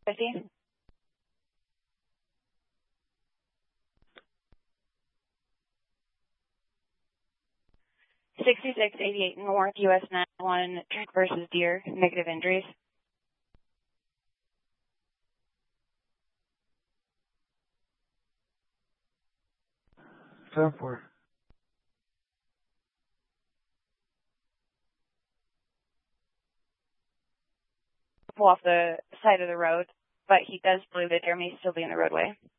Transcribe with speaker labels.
Speaker 1: 50. 6688 North US 91 truck versus Deer, negative injuries.
Speaker 2: 10-4.
Speaker 1: Pull off the side of the road, but he does believe that Deer may still be in the roadway.